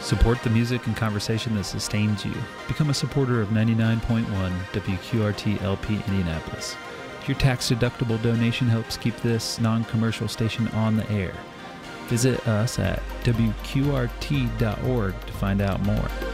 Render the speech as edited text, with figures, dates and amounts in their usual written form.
Support the music and conversation that sustains you. Become a supporter of 99.1 WQRT LP Indianapolis. Your tax-deductible donation helps keep this non-commercial station on the air. Visit us at WQRT.org to find out more.